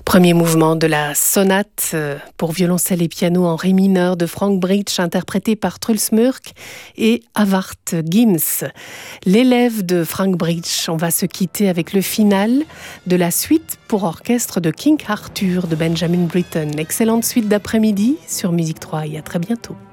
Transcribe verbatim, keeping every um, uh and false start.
Premier mouvement de la sonate pour violoncelle et piano en ré mineur de Frank Bridge, interprété par Truls Mørk et Havart Gims. L'élève de Frank Bridge, on va se quitter avec le final de la suite pour orchestre de King Arthur de Benjamin Britten. Excellente suite d'après-midi sur Musique trois et à très bientôt.